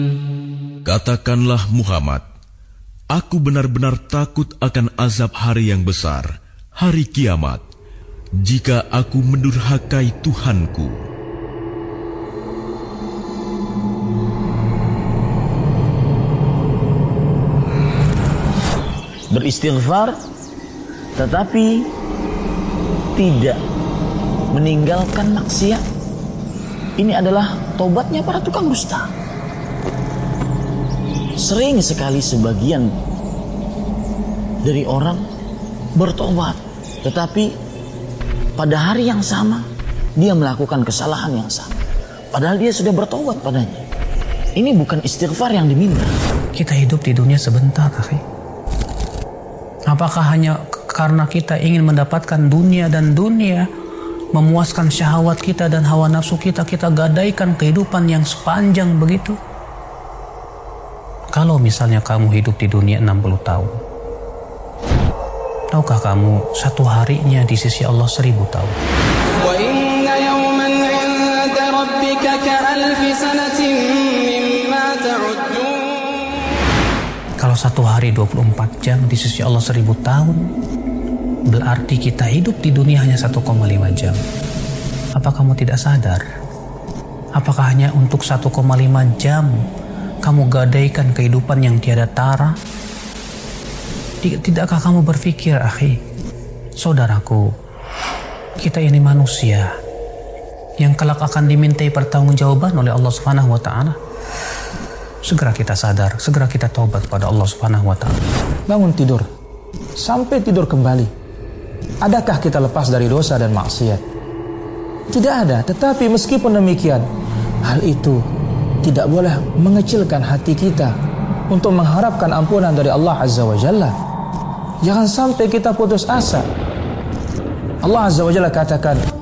Katakanlah Muhammad, aku benar-benar takut akan azab hari yang besar, hari kiamat, jika aku mendurhakai Tuhanku. Beristighfar, tetapi tidak meninggalkan maksiat. Ini adalah tobatnya para tukang dusta. Sering sekali sebagian dari orang bertobat, tetapi pada hari yang sama dia melakukan kesalahan yang sama, padahal dia sudah bertobat padanya. Ini bukan istighfar yang diminta. Kita hidup di dunia sebentar, akhi. Apakah hanya karena kita ingin mendapatkan dunia dan dunia, memuaskan syahwat kita dan hawa nafsu kita, kita gadaikan kehidupan yang sepanjang begitu? Kalau misalnya kamu hidup di dunia 60 tahun, tahukah kamu satu harinya di sisi Allah 1000 tahun? Wa inna yawman 'inda rabbika ka'alfi sanatin mimma ta'uddun. Kalau satu hari 24 jam di sisi Allah 1000 tahun, berarti kita hidup di dunia hanya 1,5 jam. Apa kamu tidak sadar? Apakah hanya untuk 1,5 jam kamu gadaikan kehidupan yang tiada tara? Tidakkah kamu berpikir, akhi, saudaraku, kita ini manusia yang kelak akan dimintai pertanggungjawaban oleh Allah Subhanahu wa taala. Segera kita sadar, segera kita taubat pada Allah Subhanahu wa taala. Bangun tidur, sampai tidur kembali. Adakah kita lepas dari dosa dan maksiat? Tidak ada. Tetapi meskipun demikian, hal itu tidak boleh mengecilkan hati kita untuk mengharapkan ampunan dari Allah Azza wa Jalla. Jangan sampai kita putus asa. Allah Azza wa Jalla katakan,